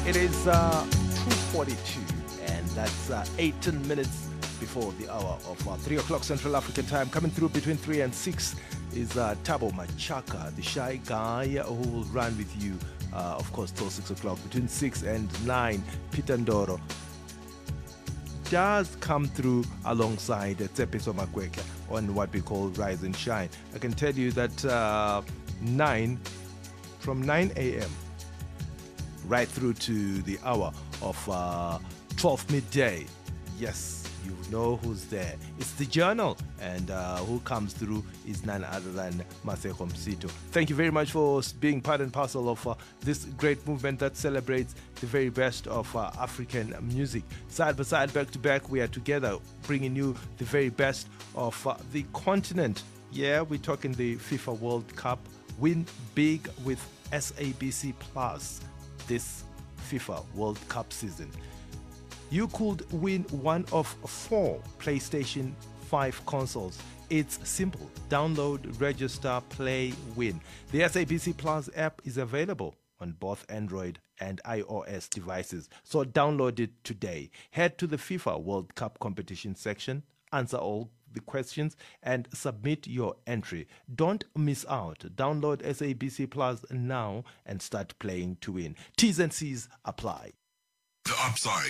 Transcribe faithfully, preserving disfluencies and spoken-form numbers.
It is uh, two forty-two, and that's uh, eighteen minutes before the hour of uh, three o'clock Central African time. Coming through between three and six is uh, Tabo Machaka, the shy guy who will run with you, uh, of course, till six o'clock. Between six and nine, Peter Ndoro does come through alongside Tsepiso Makweka on what we call Rise and Shine. I can tell you that uh, nine, from nine a.m. right through to the hour of uh, twelve midday. Yes, you know who's there. It's the Journal, and uh, who comes through is none other than Maseko Msito. Thank you very much for being part and parcel of uh, this great movement that celebrates the very best of uh, African music. Side by side, back to back, we are together bringing you the very best of uh, the continent. Yeah, we're talking the FIFA World Cup. Win big with S A B C Plus this FIFA World Cup season. You could win one of four PlayStation five consoles. It's simple. Download, register, play, win. The S A B C Plus app is available on both Android and iOS devices, so download it today. Head to the FIFA World Cup competition section, answer all the questions, and submit your entry. Don't miss out. Download S A B C Plus now and start playing to win. T's and C's apply. The Upside.